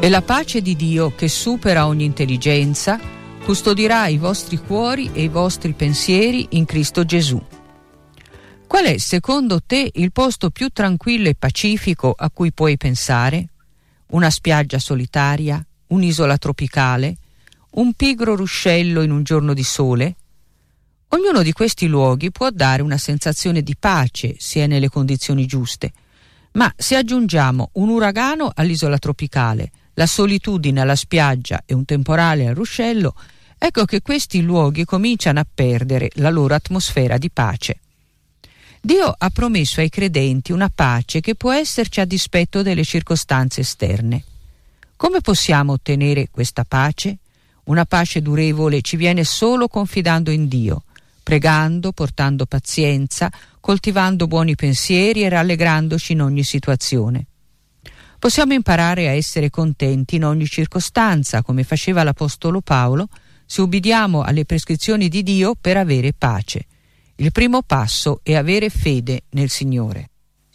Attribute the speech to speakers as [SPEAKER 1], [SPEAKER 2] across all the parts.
[SPEAKER 1] E la pace di Dio, che supera ogni intelligenza, custodirà i vostri cuori e i vostri pensieri in Cristo Gesù. Qual è, secondo te, il posto più tranquillo e pacifico a cui puoi pensare? Una spiaggia solitaria? Un'isola tropicale? Un pigro ruscello in un giorno di sole? Ognuno di questi luoghi può dare una sensazione di pace se è nelle condizioni giuste, ma se aggiungiamo un uragano all'isola tropicale, la solitudine alla spiaggia e un temporale al ruscello, ecco che questi luoghi cominciano a perdere la loro atmosfera di pace. Dio ha promesso ai credenti una pace che può esserci a dispetto delle circostanze esterne. Come possiamo ottenere questa pace? Una pace durevole ci viene solo confidando in Dio, pregando, portando pazienza, coltivando buoni pensieri e rallegrandoci in ogni situazione. Possiamo imparare a essere contenti in ogni circostanza, come faceva l'Apostolo Paolo, se ubbidiamo alle prescrizioni di Dio per avere pace. Il primo passo è avere fede nel Signore.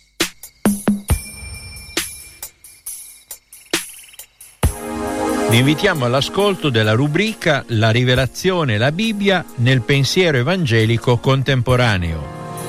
[SPEAKER 2] Vi invitiamo all'ascolto della rubrica La rivelazione e la Bibbia nel pensiero evangelico contemporaneo.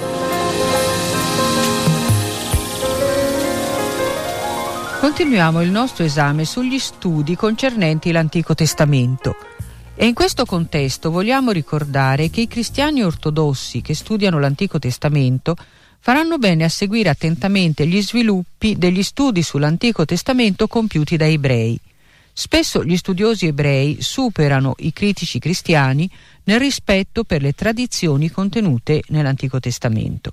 [SPEAKER 1] Continuiamo il nostro esame sugli studi concernenti l'Antico Testamento. E in questo contesto vogliamo ricordare che i cristiani ortodossi che studiano l'Antico Testamento faranno bene a seguire attentamente gli sviluppi degli studi sull'Antico Testamento compiuti da ebrei. Spesso gli studiosi ebrei superano i critici cristiani nel rispetto per le tradizioni contenute nell'Antico Testamento.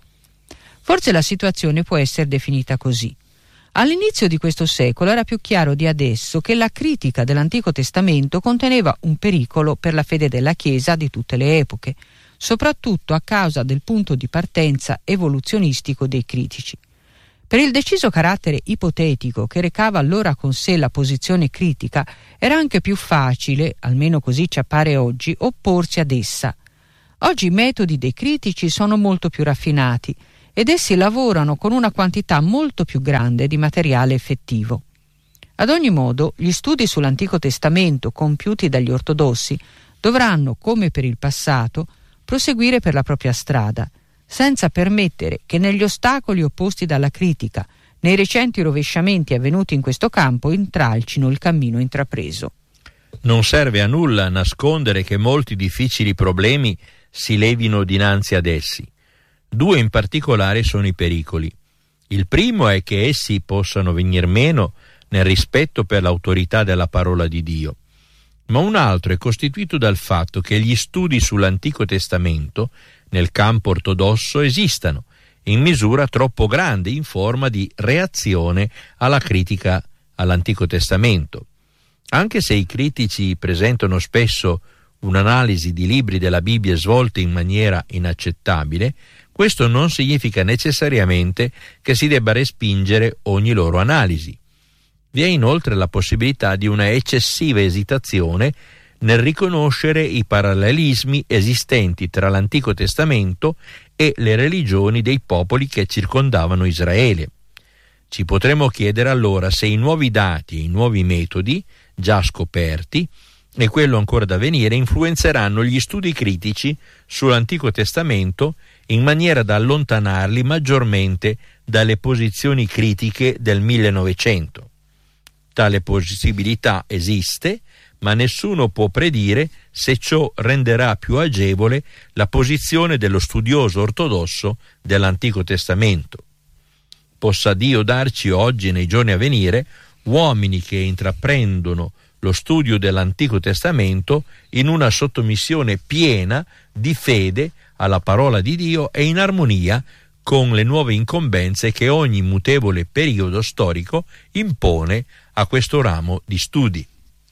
[SPEAKER 1] Forse la situazione può essere definita così. All'inizio di questo secolo era più chiaro di adesso che la critica dell'Antico Testamento conteneva un pericolo per la fede della Chiesa di tutte le epoche, soprattutto a causa del punto di partenza evoluzionistico dei critici. Per il deciso carattere ipotetico che recava allora con sé la posizione critica, era anche più facile, almeno così ci appare oggi, opporsi ad essa. Oggi i metodi dei critici sono molto più raffinati ed essi lavorano con una quantità molto più grande di materiale effettivo. Ad ogni modo, gli studi sull'Antico Testamento compiuti dagli ortodossi dovranno, come per il passato, proseguire per la propria strada, senza permettere che negli ostacoli opposti dalla critica, nei recenti rovesciamenti avvenuti in questo campo, intralcino il cammino intrapreso.
[SPEAKER 2] Non serve a nulla nascondere che molti difficili problemi si levino dinanzi ad essi. Due in particolare sono i pericoli. Il primo è che essi possano venir meno nel rispetto per l'autorità della parola di Dio, ma un altro è costituito dal fatto che gli studi sull'Antico Testamento nel campo ortodosso esistano in misura troppo grande in forma di reazione alla critica all'Antico Testamento. Anche se i critici presentano spesso un'analisi di libri della Bibbia svolte in maniera inaccettabile, questo non significa necessariamente che si debba respingere ogni loro analisi. Vi è inoltre la possibilità di una eccessiva esitazione nel riconoscere i parallelismi esistenti tra l'Antico Testamento e le religioni dei popoli che circondavano Israele. Ci potremmo chiedere allora se i nuovi dati e i nuovi metodi, già scoperti, e quello ancora da venire, influenzeranno gli studi critici sull'Antico Testamento in maniera da allontanarli maggiormente dalle posizioni critiche del 1900. Tale possibilità esiste, ma nessuno può predire se ciò renderà più agevole la posizione dello studioso ortodosso dell'Antico Testamento. Possa Dio darci oggi, nei giorni a venire, uomini che intraprendono lo studio dell'Antico Testamento in una sottomissione piena di fede alla parola di Dio e in armonia con le nuove incombenze che ogni mutevole periodo storico impone a questo ramo di studi.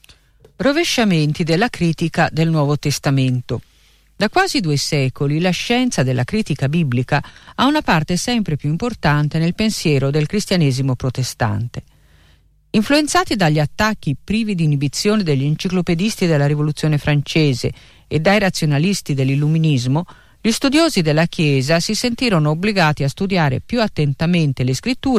[SPEAKER 1] Rovesciamenti della critica del Nuovo Testamento. Da quasi 2 secoli la scienza della critica biblica ha una parte sempre più importante nel pensiero del cristianesimo protestante. Influenzati dagli attacchi privi di inibizione degli enciclopedisti della Rivoluzione francese e dai razionalisti dell'Illuminismo, gli studiosi della Chiesa si sentirono obbligati a studiare più attentamente le scritture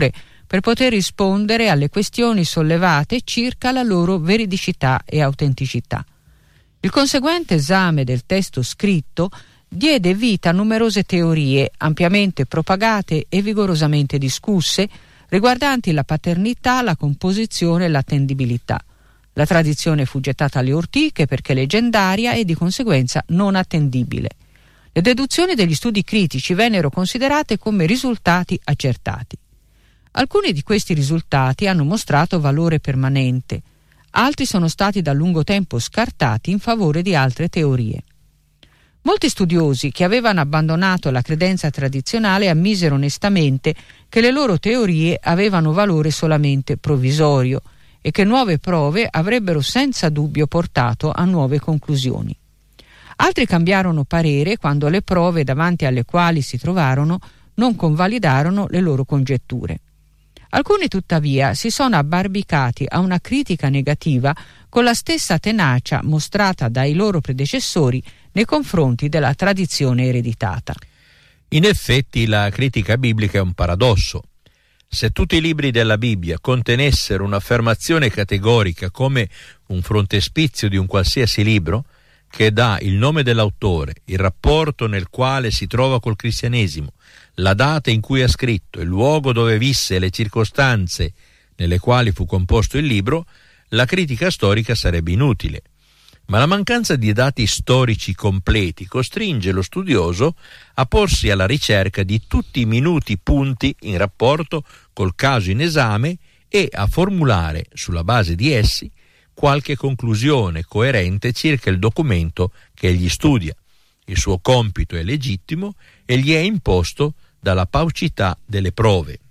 [SPEAKER 1] per poter rispondere alle questioni sollevate circa la loro veridicità e autenticità. Il conseguente esame del testo scritto diede vita a numerose teorie ampiamente propagate e vigorosamente discusse riguardanti la paternità, la composizione e l'attendibilità. La tradizione fu gettata alle ortiche perché leggendaria e di conseguenza non attendibile. Le deduzioni degli studi critici vennero considerate come risultati accertati. Alcuni di questi risultati hanno mostrato valore permanente, altri sono stati da lungo tempo scartati in favore di altre teorie. Molti studiosi che avevano abbandonato la credenza tradizionale ammisero onestamente che le loro teorie avevano valore solamente provvisorio e che nuove prove avrebbero senza dubbio portato a nuove conclusioni. Altri cambiarono parere quando le prove davanti alle quali si trovarono non convalidarono le loro congetture. Alcuni tuttavia si sono abbarbicati a una critica negativa con la stessa tenacia mostrata dai loro predecessori nei confronti della tradizione ereditata.
[SPEAKER 2] In effetti la critica biblica è un paradosso. Se tutti i libri della Bibbia contenessero un'affermazione categorica come un frontespizio di un qualsiasi libro, che dà il nome dell'autore, il rapporto nel quale si trova col cristianesimo, la data in cui ha scritto, il luogo dove visse e le circostanze nelle quali fu composto il libro, la critica storica sarebbe inutile. Ma la mancanza di dati storici completi costringe lo studioso a porsi alla ricerca di tutti i minuti punti in rapporto col caso in esame e a formulare, sulla base di essi, qualche conclusione coerente circa il documento che egli studia. Il suo compito è legittimo e gli è imposto dalla paucità delle prove.